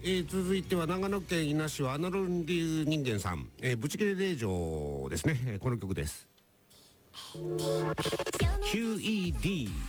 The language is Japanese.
続いては長野県伊那市はアナロン流人間さん、ブチ切れ令状ですね、この曲です。QED